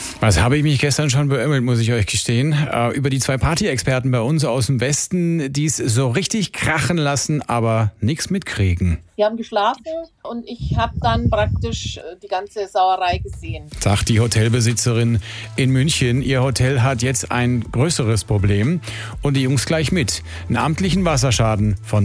Was habe ich mich gestern schon beömmelt, muss ich euch gestehen. Über die 2 Party-Experten bei uns aus dem Westen, die es so richtig krachen lassen, aber nichts mitkriegen. Die haben geschlafen und ich habe dann praktisch die ganze Sauerei gesehen. Sagt die Hotelbesitzerin in München. Ihr Hotel hat jetzt ein größeres Problem und die Jungs gleich mit. Einen amtlichen Wasserschaden von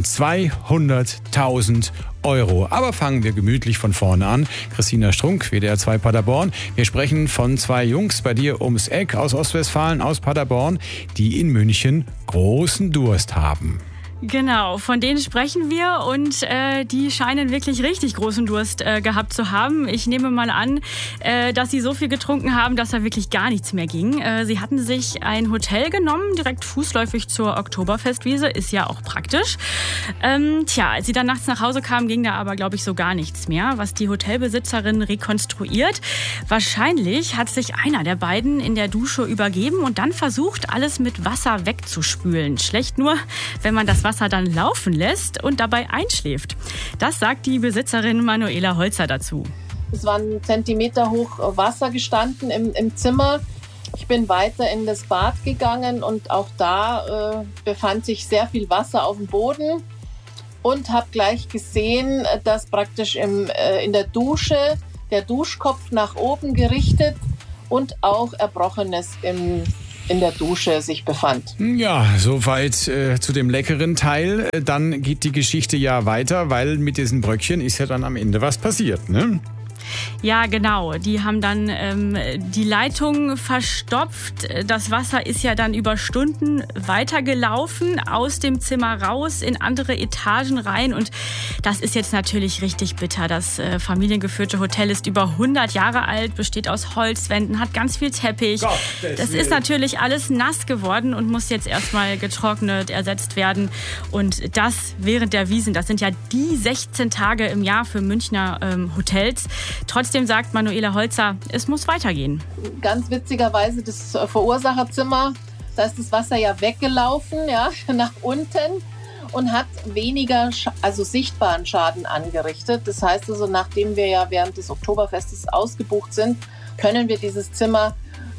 200.000 Euro. Aber fangen wir gemütlich von vorne an. Christina Strunk, WDR 2 Paderborn. Wir sprechen von 2 Jungs bei dir ums Eck aus Ostwestfalen, aus Paderborn, die in München großen Durst haben. Genau, von denen sprechen wir und die scheinen wirklich richtig großen Durst gehabt zu haben. Ich nehme mal an, dass sie so viel getrunken haben, dass da wirklich gar nichts mehr ging. Sie hatten sich ein Hotel genommen, direkt fußläufig zur Oktoberfestwiese, ist ja auch praktisch. Als sie dann nachts nach Hause kamen, ging da aber, glaube ich, so gar nichts mehr, was die Hotelbesitzerin rekonstruiert. Wahrscheinlich hat sich einer der beiden in der Dusche übergeben und dann versucht, alles mit Wasser wegzuspülen. Schlecht nur, wenn man das Wasser dann laufen lässt und dabei einschläft. Das sagt die Besitzerin Manuela Holzer dazu. Es war 1 Zentimeter hoch Wasser gestanden im Zimmer. Ich bin weiter in das Bad gegangen und auch da befand sich sehr viel Wasser auf dem Boden und habe gleich gesehen, dass praktisch in der Dusche der Duschkopf nach oben gerichtet und auch Erbrochenes in der Dusche sich befand. Ja, soweit zu dem leckeren Teil. Dann geht die Geschichte ja weiter, weil mit diesen Bröckchen ist ja dann am Ende was passiert, ne? Ja, genau. Die haben dann die Leitung verstopft. Das Wasser ist ja dann über Stunden weitergelaufen, aus dem Zimmer raus, in andere Etagen rein. Und das ist jetzt natürlich richtig bitter. Das familiengeführte Hotel ist über 100 Jahre alt, besteht aus Holzwänden, hat ganz viel Teppich. Das ist natürlich alles nass geworden und muss jetzt erstmal getrocknet, ersetzt werden. Und das während der Wiesn. Das sind ja die 16 Tage im Jahr für Münchner Hotels. Trotzdem sagt Manuela Holzer, es muss weitergehen. Ganz witzigerweise das Verursacherzimmer, da ist das Wasser ja weggelaufen, ja, nach unten und hat weniger, sichtbaren Schaden angerichtet. Das heißt also, nachdem wir ja während des Oktoberfestes ausgebucht sind, können wir dieses Zimmer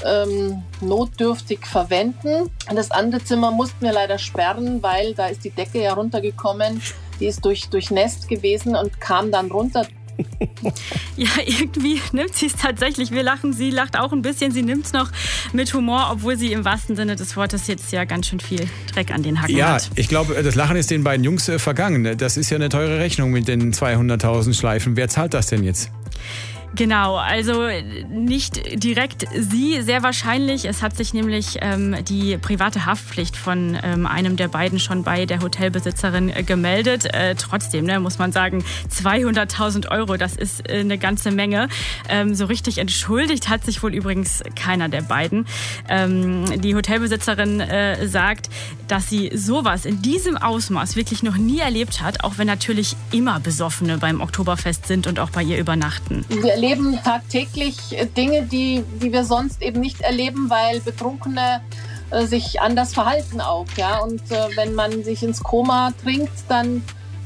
notdürftig verwenden. Das andere Zimmer mussten wir leider sperren, weil da ist die Decke ja runtergekommen. Die ist durchnässt gewesen und kam dann runter. Ja, irgendwie nimmt sie es tatsächlich. Wir lachen, sie lacht auch ein bisschen. Sie nimmt es noch mit Humor, obwohl sie im wahrsten Sinne des Wortes jetzt ja ganz schön viel Dreck an den Hacken hat. Ja, ich glaube, das Lachen ist den beiden Jungs vergangen. Das ist ja eine teure Rechnung mit den 200.000 Schleifen. Wer zahlt das denn jetzt? Genau, also nicht direkt sie, sehr wahrscheinlich. Es hat sich nämlich die private Haftpflicht von einem der beiden schon bei der Hotelbesitzerin gemeldet. Trotzdem, muss man sagen, 200.000 Euro, das ist eine ganze Menge. So richtig entschuldigt hat sich wohl übrigens keiner der beiden. Die Hotelbesitzerin sagt, dass sie sowas in diesem Ausmaß wirklich noch nie erlebt hat, auch wenn natürlich immer Besoffene beim Oktoberfest sind und auch bei ihr übernachten. Wir erleben tagtäglich Dinge, die wir sonst eben nicht erleben, weil Betrunkene sich anders verhalten auch. Ja? Und wenn man sich ins Koma trinkt, dann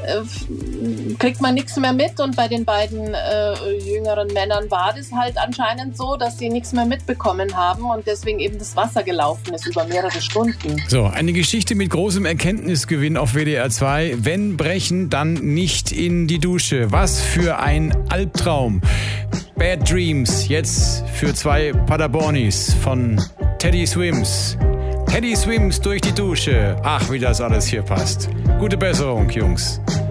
kriegt man nichts mehr mit. Und bei den beiden jüngeren Männern war das halt anscheinend so, dass sie nichts mehr mitbekommen haben und deswegen eben das Wasser gelaufen ist über mehrere Stunden. So, eine Geschichte mit großem Erkenntnisgewinn auf WDR 2. Wenn brechen, dann nicht in die Dusche. Was für ein Albtraum. Bad Dreams, jetzt für 2 Paderbornis von Teddy Swims. Teddy Swims durch die Dusche. Ach, wie das alles hier passt. Gute Besserung, Jungs.